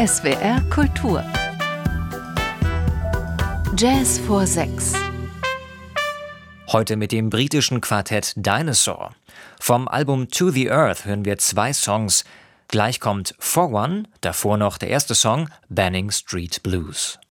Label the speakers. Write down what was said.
Speaker 1: SWR Kultur Jazz vor 6.
Speaker 2: Heute mit dem britischen Quartett Dinosaur. Vom Album To the Earth hören wir 2 Songs. Gleich kommt For One, davor noch der erste Song Banning Street Blues.